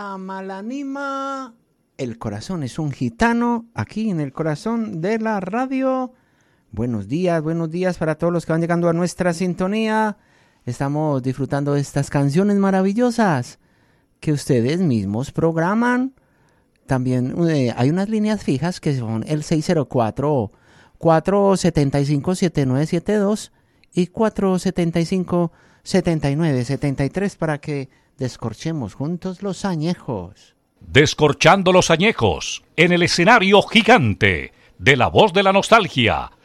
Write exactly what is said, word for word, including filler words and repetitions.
Malanima, el corazón es un gitano, aquí en el corazón de la radio. Buenos días, buenos días para todos los que van llegando a nuestra sintonía. Estamos disfrutando de estas canciones maravillosas que ustedes mismos programan. También eh, hay unas líneas fijas que son el seis cero cuatro, cuatro siete cinco, siete nueve siete dos y cuatro siete cinco, siete nueve siete tres para que descorchemos juntos los añejos. Descorchando los añejos en el escenario gigante de La Voz de la Nostalgia,